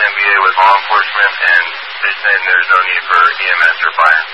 MBA with law enforcement, and they're saying there's no need for EMS or fire.